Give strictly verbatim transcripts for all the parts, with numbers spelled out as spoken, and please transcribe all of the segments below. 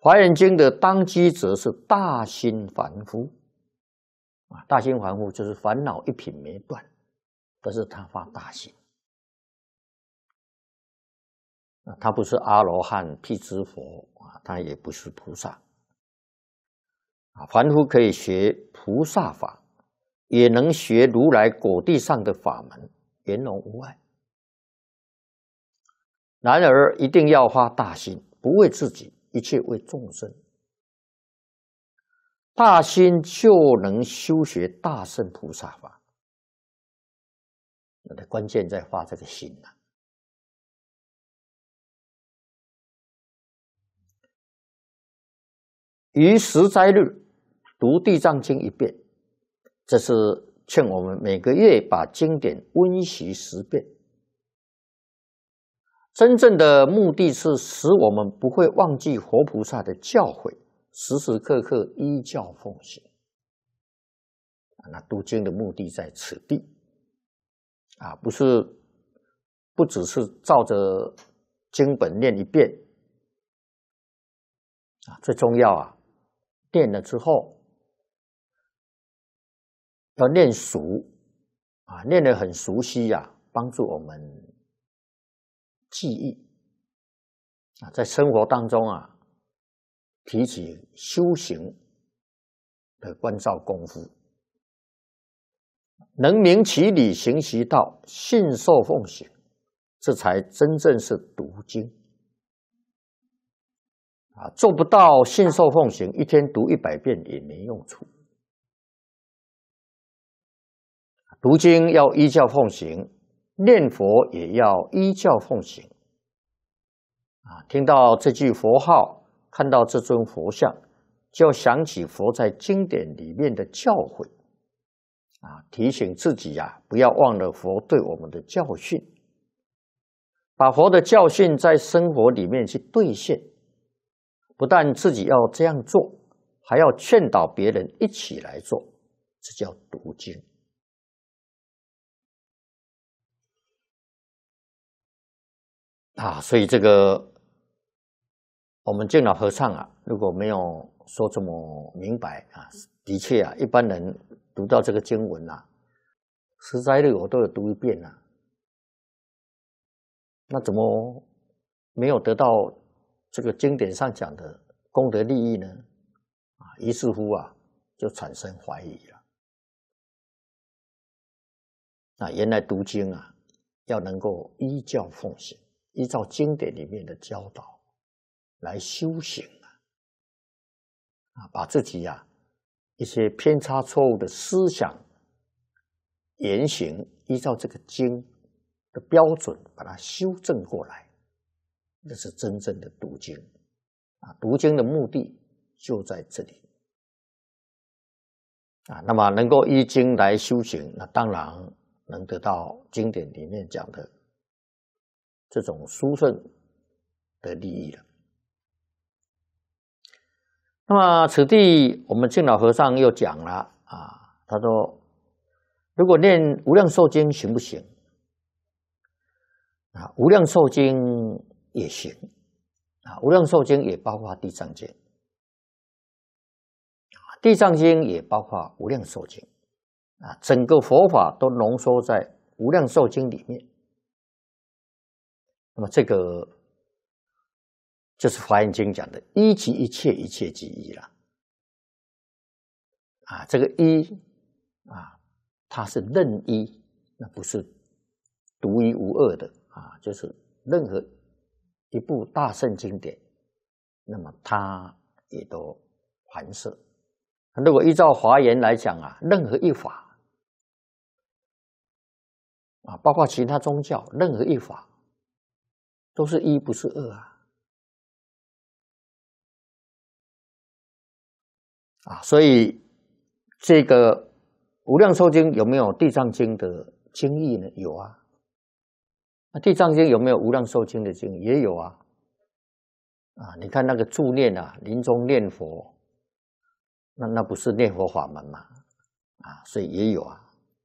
华严经的当机者是大心凡夫啊，大心凡夫就是烦恼一品没断，可是他发大心啊，他不是阿罗汉、辟支佛啊，他也不是菩萨啊。凡夫可以学菩萨法，也能学如来果地上的法门，圆融无碍。然而一定要发大心，不为自己，一切为众生。大心就能修学大乘菩萨法。那的关键在发这个心呐、啊。于十斋日读地藏经一遍，这是劝我们每个月把经典温习十遍。真正的目的是使我们不会忘记活菩萨的教诲，时时刻刻依教奉行。那读经的目的在此地啊，不是不只是照着经本念一遍啊，最重要啊，念了之后要念熟啊，念得很熟悉呀、啊，帮助我们记忆啊，在生活当中啊，提起修行的关照功夫，能明其理，行其道，信受奉行，这才真正是读经啊！做不到信受奉行，一天读一百遍也没用处。读经要依教奉行，念佛也要依教奉行。啊，听到这句佛号，看到这尊佛像，就要想起佛在经典里面的教诲，啊，提醒自己呀、啊，不要忘了佛对我们的教训，把佛的教训在生活里面去兑现。不但自己要这样做，还要劝导别人一起来做，这叫读经。啊，所以这个我们净老和尚啊，如果没有说这么明白啊，的确啊，一般人读到这个经文啊，十斋日我都有读一遍啊，那怎么没有得到这个经典上讲的功德利益呢？啊，于是乎啊，就产生怀疑了。啊，原来读经啊，要能够依教奉行，依照经典里面的教导来修行啊，啊，把自己啊一些偏差错误的思想言行，依照这个经的标准把它修正过来，这是真正的读经啊。读经的目的就在这里啊。那么能够依经来修行，那当然能得到经典里面讲的这种殊胜的利益了。那么此地我们净老和尚又讲了啊，他说如果念无量寿经行不行啊？无量寿经也行啊，无量寿经也包括地藏经，地藏经也包括无量寿经啊，整个佛法都浓缩在无量寿经里面。那么这个就是华严经讲的一即一切，一切即一了啊。这个一啊，它是任一，那不是独一无二的啊，就是任何一部大乘经典，那么它也都含摄。如果依照华严来讲啊，任何一法啊，包括其他宗教，任何一法都是一，不是二啊。啊，所以这个无量寿经有没有地藏经的经义呢？有啊。那地藏经有没有无量寿经的经义？也有啊。啊，你看那个助念啊，临终念佛，那那不是念佛法门嘛？啊，所以也有啊。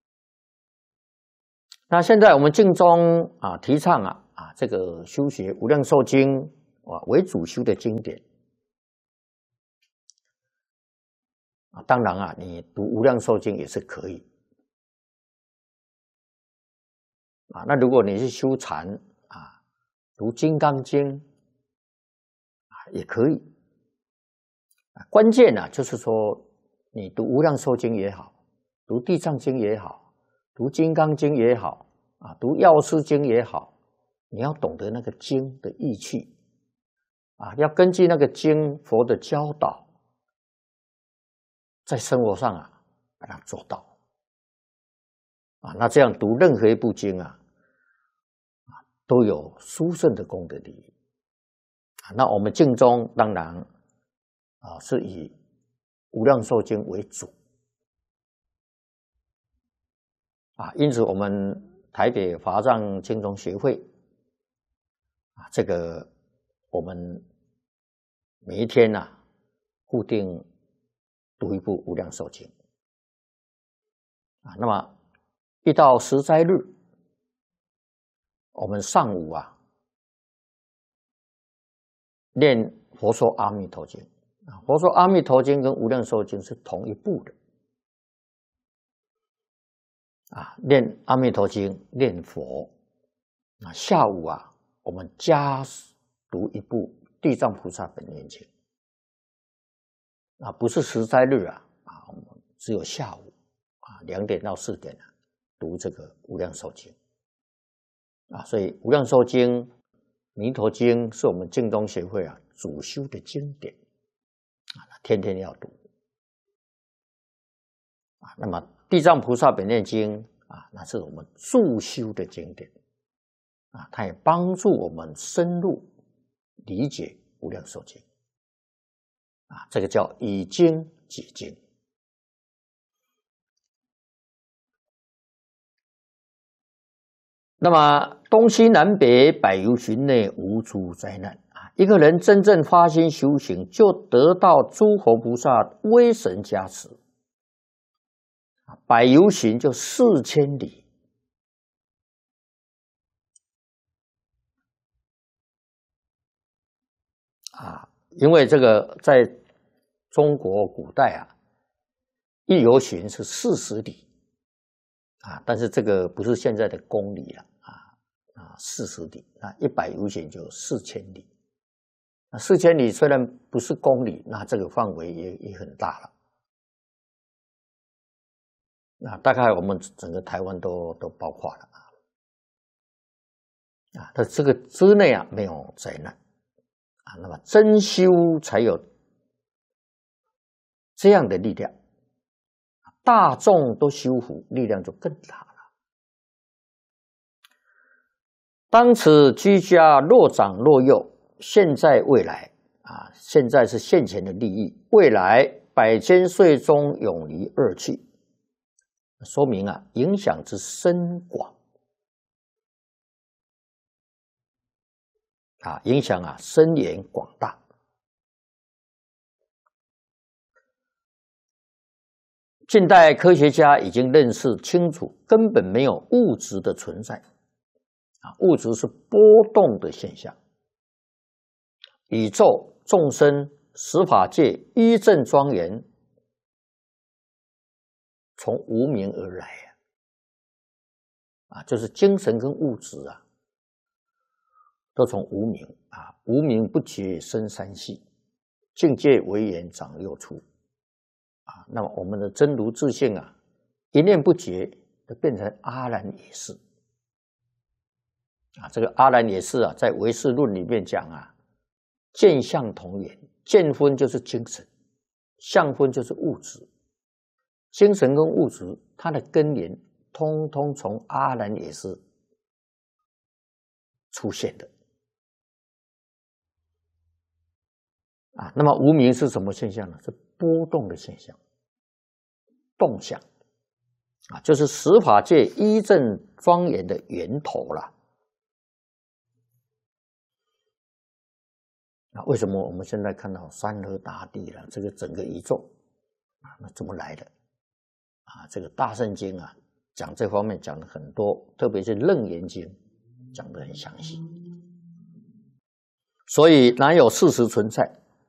那现在我们净宗啊提倡啊啊这个修学无量寿经啊为主修的经典。 当然啊，你读《无量寿经》也是可以啊。那如果你是修禅啊，读《金刚经》啊也可以。啊，关键呢、啊、就是说，你读《无量寿经》也好，读《地藏经》也好，读《金刚经》也好啊，读《药师经》也好，你要懂得那个经的义趣啊，要根据那个经佛的教导。在生活上啊，把它做到啊，那这样读任何一部经啊，啊都有殊胜的功德利益啊。那我们净宗当然啊是以《无量寿经》为主啊，因此我们台北华藏净宗协会啊，这个我们每一天呐、啊，固定读一部《无量寿经》啊，那么一到十斋日，我们上午啊念佛说阿弥陀经啊，佛说阿弥陀经跟《无量寿经》是同一部的啊，念阿弥陀经念佛啊，下午啊我们加读一部《地藏菩萨本愿经》啊，不是十斋日啊。啊，我们只有下午啊两点到四点啊读这个《无量寿经》啊，所以《无量寿经》、《弥陀经》是我们净宗协会啊主修的经典啊，天天要读啊。那么《地藏菩萨本愿经》啊，那是我们助修的经典啊，它也帮助我们深入理解《无量寿经》啊，这个叫以经解经。那么东西南北百由旬内无诸灾难啊！一个人真正发心修行，就得到诸佛菩萨威神加持啊！百由旬就四千里啊！因为这个在中国古代啊，一由旬是四十里啊，但是这个不是现在的公里了。啊，四十里啊，一百由旬就四千里。那四千里虽然不是公里，那这个范围也也很大了。那大概我们整个台湾都都包括了啊。啊，它这个之内啊没有灾难啊，那么真修才有这样的力量，大众都修福，力量就更大了。当此居家若长若幼，现在未来啊，现在是现前的利益，未来百千岁中永离二趣，说明啊影响之深广啊，影响啊深远广大。近代科学家已经认识清楚，根本没有物质的存在。啊，物质是波动的现象，宇宙、众生、十法界一正庄严，从无明而来啊，啊，就是精神跟物质啊，都从无明啊，无明不觉生三系，境界为缘长六处啊。那么我们的真如自性啊，一念不觉就变成阿然也是。啊，这个阿然也是啊，在唯识论里面讲啊，见相同源，见分就是精神，相分就是物质，精神跟物质它的根源，通通从阿然也是出现的啊。那么无明是什么现象呢？是波动的现象，动向啊，就是十法界一正庄严的源头了。啊，为什么我们现在看到山河大地了？这个整个宇宙啊，那怎么来的？啊，这个大圣经啊，讲这方面讲的很多，特别是楞严经讲的很详细。所以哪有事实存在？